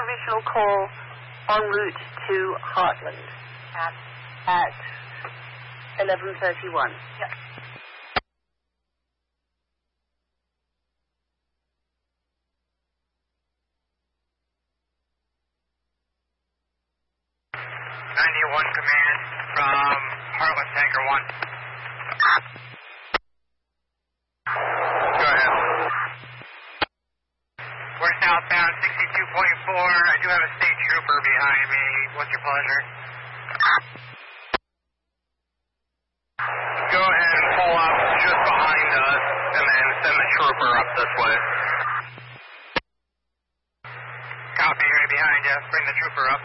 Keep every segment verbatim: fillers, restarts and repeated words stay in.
visual call en route to Heartland At? at eleven thirty-one. Yep. ninety-one command from Heartland Tanker one. Go ahead. We're southbound sixty-two point four. I do have a state trooper behind me. What's your pleasure? Go ahead and pull up just behind us and then send the trooper up this way. Copy, right behind you. Bring the trooper up.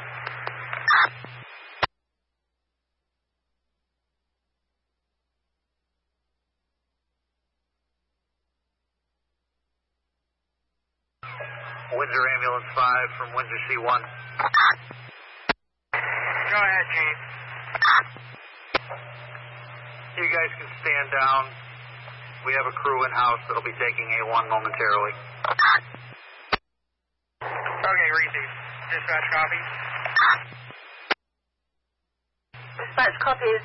Windsor Ambulance five from Windsor C one. Go ahead, Chief. You guys can stand down. We have a crew in-house that'll be taking A one momentarily. Okay, receive. Dispatch copy. Dispatch copies.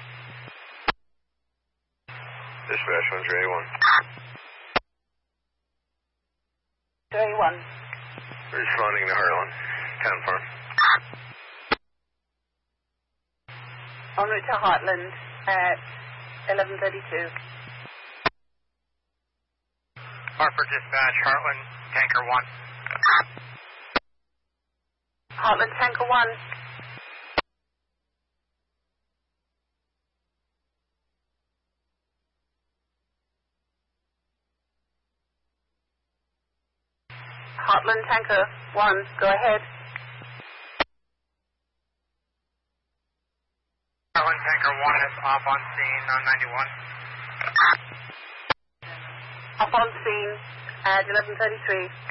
Dispatch Windsor A one. A one. Responding to Heartland. Confirm. En route to Heartland at eleven thirty-two. Hartford Dispatch, Heartland, Tanker one. Heartland Tanker one. Heartland Tanker one, go ahead. Heartland Tanker one is off on scene on ninety-one. Up on scene at eleven thirty-three.